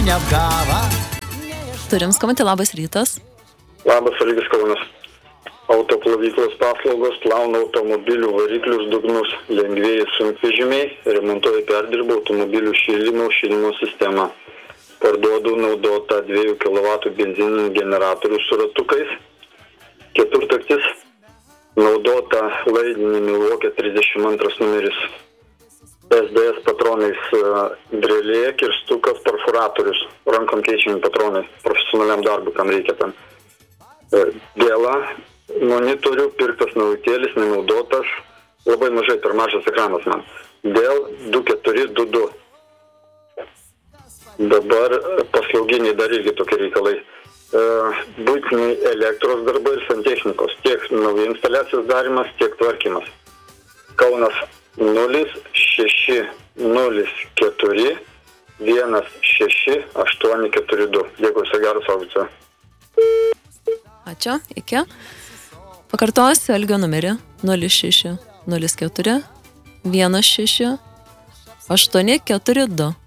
neapgavo. Turim skambantį, labas rytas. Labas, Algis Kaunas. Autoplovyklos paslaugos, plauna automobilių variklius, dugnus, lengvieji sunkvežimiai, remontuoja perdirbą automobilių šildymo sistemą. Parduodu naudotą 2 kW benzininį generatorių su ratukais. Keturtaktis, naudota laidinį Milwaukee 32 numeris. SDS patronais drėlė, kirstukas, perforatorius, rankom keičiami patronai, profesionaliam darbui, kam reikia tam. Dėla, monitorių, pirktas naujutėlis, nenaudotas, labai mažai, per mažas ekranas man. Dėl 2422. Dabar paslauginiai dar irgi tokie reikalai. Būtiniai elektros darbai ir santechnikos, tiek nauja instaliacijos darimas, tiek tvarkymas. Kaunas 0604 16842. Dėkui, geras audicija. Ačiū, iki. Pakartosiu Algio numerį 0604 16842.